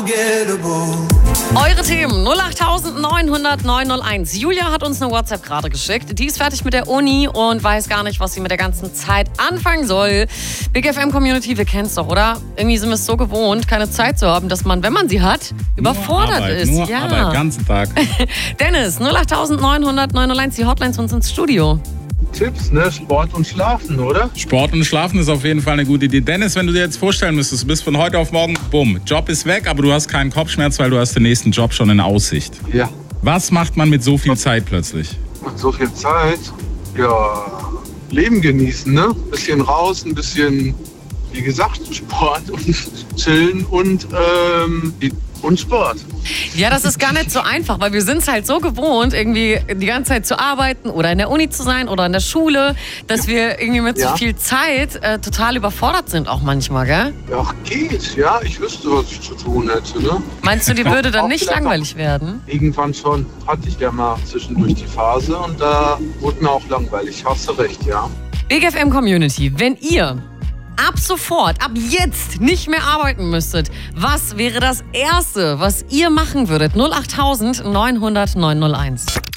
Eure Themen 08900 901. Julia hat uns eine WhatsApp gerade geschickt. Die ist fertig mit der Uni und weiß gar nicht, was sie mit der ganzen Zeit anfangen soll. Big FM Community, wir kennen es doch, oder? Irgendwie sind wir es so gewohnt, keine Zeit zu haben, dass man, wenn man sie hat, überfordert ist. Nur Arbeit, ganzen Tag. Dennis, 08900 901, die Hotline zu uns ins Studio. Tipps, ne? Sport und Schlafen, oder? Sport und Schlafen ist auf jeden Fall eine gute Idee. Dennis, wenn du dir jetzt vorstellen müsstest, du bist von heute auf morgen, bumm, Job ist weg, aber du hast keinen Kopfschmerz, weil du hast den nächsten Job schon in Aussicht. Ja. Was macht man mit so viel Zeit plötzlich? Und so viel Zeit, ja, Leben genießen, ne? Bisschen raus, ein bisschen, wie gesagt, Sport und chillen und Sport. Ja, das ist gar nicht so einfach, weil wir sind es halt so gewohnt, irgendwie die ganze Zeit zu arbeiten oder in der Uni zu sein oder in der Schule, dass wir irgendwie mit so viel Zeit total überfordert sind auch manchmal, gell? Ja, geht. Ja, ich wüsste, was ich zu tun hätte, ne? Meinst du, dir würde dann nicht langweilig werden? Irgendwann schon. Hatte ich ja mal zwischendurch die Phase und da wurde mir auch langweilig. Hast du recht, ja. Big FM Community, wenn ihr ab sofort, ab jetzt nicht mehr arbeiten müsstet, was wäre das Erste, was ihr machen würdet? 08900 901.